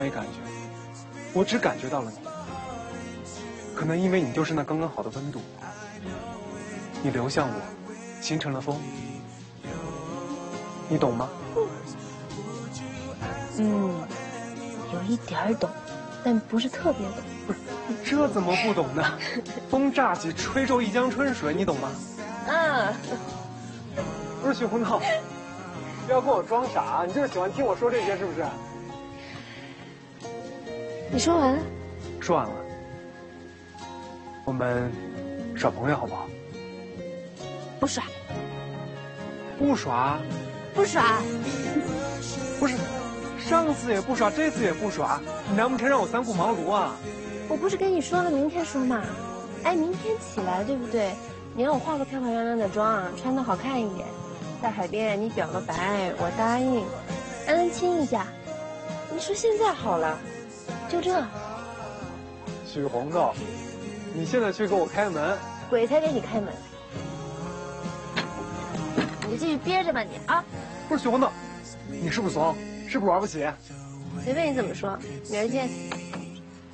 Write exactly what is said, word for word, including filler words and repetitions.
没感觉，我只感觉到了你。可能因为你就是那刚刚好的温度，你流向我，形成了风，你懂吗？ 嗯，有一点儿懂，但不是特别懂。 不是，这怎么不懂呢？风乍起，吹皱一江春水，你懂吗？ 嗯。 不是许红豆，不要跟我装傻，你就是喜欢听我说这些，是不是？ 你说完了？ 说完了。我们耍朋友好不好？ 不耍。 不耍？ 不耍。 不是，上次也不耍，这次也不耍，你难不成让我三顾茅庐啊？ 我不是跟你说了明天说嘛？哎，明天起来对不对？你让我化个漂漂亮亮的妆，穿得好看一点，在海边你表个白，我答应，安安亲一下。你说现在好了，就这。 许红豆，你现在去给我开门， 鬼才给你开门！你继续憋着吧你啊！ 不是许红豆，你是不是怂？是不是玩不起？ 随便你怎么说，明儿见。